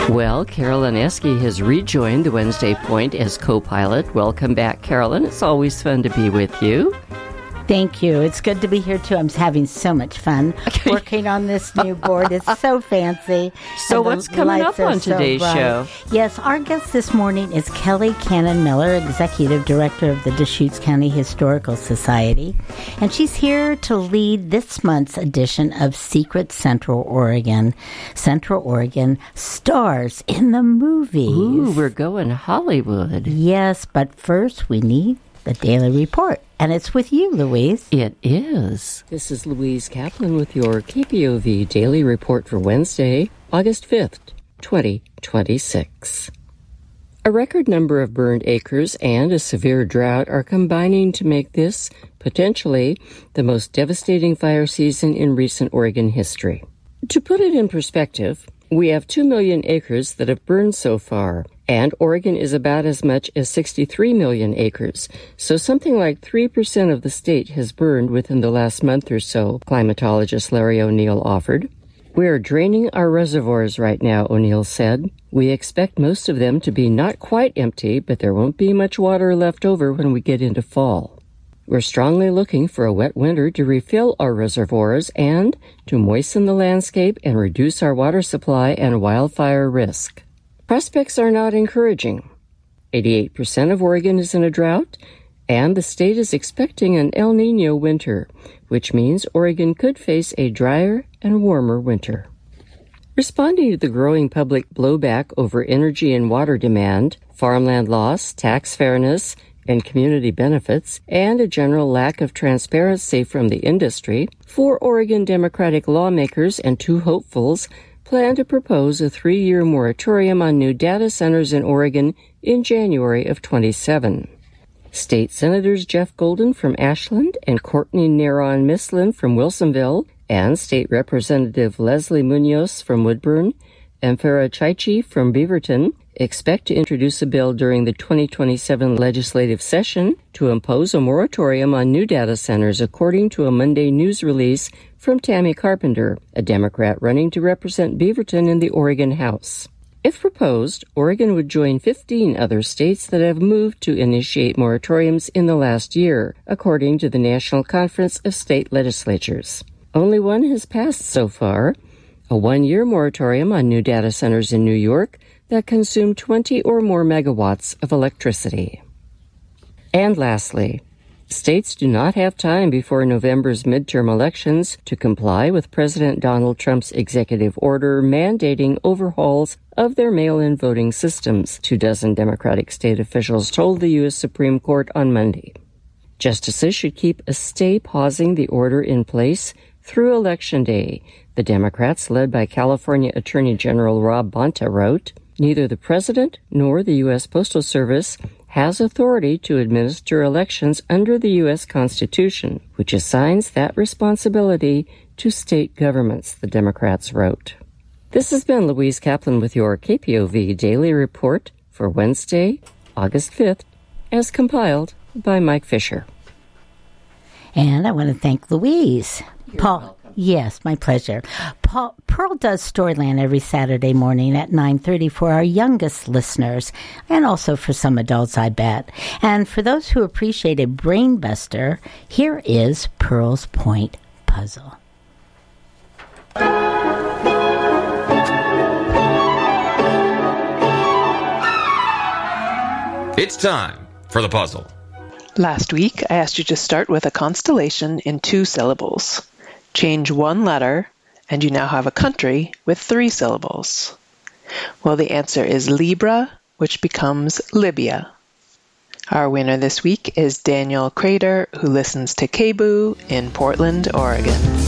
Well, Carolyn Eske has rejoined the Wednesday Point as co-pilot. Welcome back, Carolyn. It's always fun to be with you. Thank you. It's good to be here, too. I'm having so much fun working on this new board. It's so fancy. So what's coming up on today's show? Yes, our guest this morning is Kelly Cannon Miller, Executive Director of the Deschutes County Historical Society. And she's here to lead this month's edition of Secret Central Oregon. Central Oregon stars in the movies. Ooh, we're going Hollywood. Yes, but first we need the Daily Report. And it's with you, Louise. It is. This is Louise Kaplan with your KPOV Daily Report for Wednesday, August 5th, 2026. A record number of burned acres and a severe drought are combining to make this, potentially, the most devastating fire season in recent Oregon history. To put it in perspective, we have 2 million acres that have burned so far, and Oregon is about as much as 63 million acres, so something like 3% of the state has burned within the last month or so, climatologist Larry O'Neill offered. We're draining our reservoirs right now, O'Neill said. We expect most of them to be not quite empty, but there won't be much water left over when we get into fall. We're strongly looking for a wet winter to refill our reservoirs and to moisten the landscape and reduce our water supply and wildfire risk. Prospects are not encouraging. 88% of Oregon is in a drought, and the state is expecting an El Niño winter, which means Oregon could face a drier and warmer winter. Responding to the growing public blowback over energy and water demand, farmland loss, tax fairness, and community benefits, and a general lack of transparency from the industry, 4 Oregon Democratic lawmakers and 2 hopefuls plan to propose a 3-year moratorium on new data centers in Oregon in January of 27. State Senators Jeff Golden from Ashland and Courtney Neron Mislin from Wilsonville, and State Representative Leslie Munoz from Woodburn, and Farah Chaichi from Beaverton expect to introduce a bill during the 2027 legislative session to impose a moratorium on new data centers, according to a Monday news release from Tammy Carpenter, a Democrat running to represent Beaverton in the Oregon House. If proposed, Oregon would join 15 other states that have moved to initiate moratoriums in the last year, according to the National Conference of State Legislatures. Only one has passed so far, a 1-year moratorium on new data centers in New York that consume 20 or more megawatts of electricity. And lastly, states do not have time before November's midterm elections to comply with President Donald Trump's executive order mandating overhauls of their mail-in voting systems, 24 Democratic state officials told the U.S. Supreme Court on Monday. Justices should keep a stay pausing the order in place through Election Day, the Democrats, led by California Attorney General Rob Bonta, wrote. Neither the President nor the U.S. Postal Service has authority to administer elections under the U.S. Constitution, which assigns that responsibility to state governments, the Democrats wrote. This has been Louise Kaplan with your KPOV Daily Report for Wednesday, August 5th, as compiled by Mike Fisher. And I want to thank Louise. Paul. Yes, my pleasure. Pearl does Storyland every Saturday morning at 9:30 for our youngest listeners, and also for some adults, I bet. And for those who appreciate a brain buster, here is Pearl's Point Puzzle. It's time for the puzzle. Last week, I asked you to start with a constellation in 2 syllables. Change 1 letter, and you now have a country with 3 syllables. Well, the answer is Libra, which becomes Libya. Our winner this week is Daniel Crater, who listens to KBOO in Portland, Oregon.